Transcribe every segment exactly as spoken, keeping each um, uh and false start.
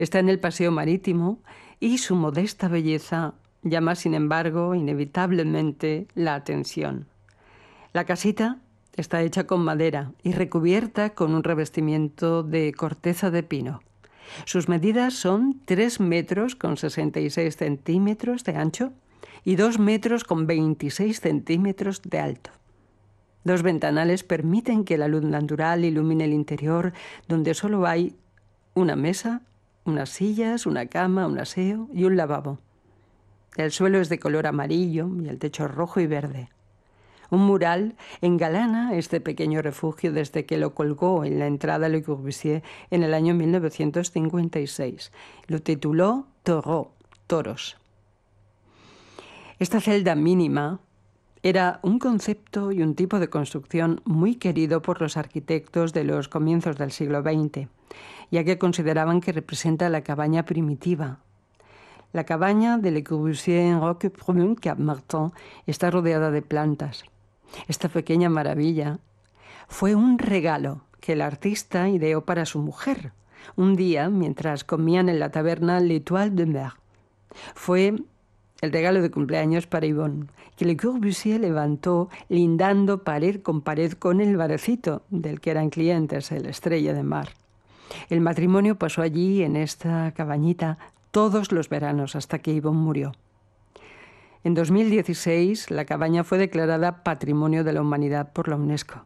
Está en el Paseo Marítimo y su modesta belleza llama, sin embargo, inevitablemente la atención. La casita está hecha con madera y recubierta con un revestimiento de corteza de pino. Sus medidas son tres metros con sesenta y seis centímetros de ancho y dos metros con veintiséis centímetros de alto. Dos ventanales permiten que la luz natural ilumine el interior, donde solo hay una mesa, unas sillas, una cama, un aseo y un lavabo. El suelo es de color amarillo y el techo rojo y verde. Un mural engalana este pequeño refugio desde que lo colgó en la entrada Le Corbusier en el año mil novecientos cincuenta y seis. Lo tituló Taureaux, toros. Esta celda mínima era un concepto y un tipo de construcción muy querido por los arquitectos de los comienzos del siglo veinte, ya que consideraban que representa la cabaña primitiva. La cabaña de Le Corbusier en Roquebrune, Cap Martin, está rodeada de plantas. Esta pequeña maravilla fue un regalo que el artista ideó para su mujer, un día mientras comían en la taberna L'Étoile de Mer. Fue el regalo de cumpleaños para Yvonne, que Le Corbusier levantó lindando pared con pared con el barecito del que eran clientes, el Estrella de Mar. El matrimonio pasó allí, en esta cabañita, todos los veranos hasta que Yvonne murió. En dos mil dieciséis, la cabaña fue declarada Patrimonio de la Humanidad por la UNESCO.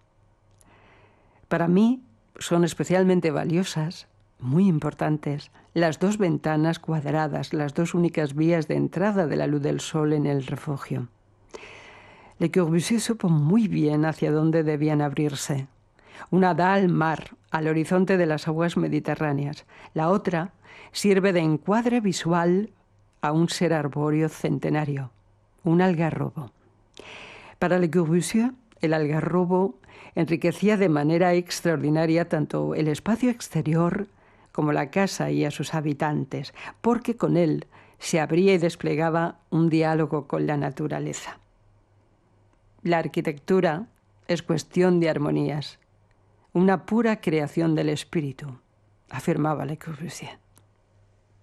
Para mí son especialmente valiosas, muy importantes, las dos ventanas cuadradas, las dos únicas vías de entrada de la luz del sol en el refugio. Le Corbusier supo muy bien hacia dónde debían abrirse. Una da al mar, al horizonte de las aguas mediterráneas. La otra sirve de encuadre visual a un ser arbóreo centenario, un algarrobo. Para Le Corbusier, el algarrobo enriquecía de manera extraordinaria tanto el espacio exterior como la casa y a sus habitantes, porque con él se abría y desplegaba un diálogo con la naturaleza. La arquitectura es cuestión de armonías, una pura creación del espíritu, afirmaba Le Corbusier.